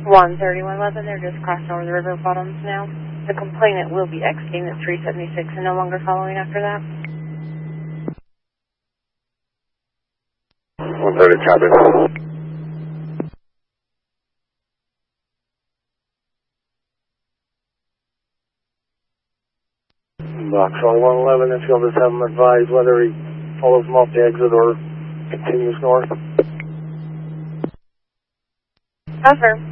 13111, they're just crossing over the river bottoms now. The complainant will be exiting at 376 and no longer following after that. 130, copy. Vauxhall 111, if you'll just have him advise whether he follows them off the exit or continues north. Affirm.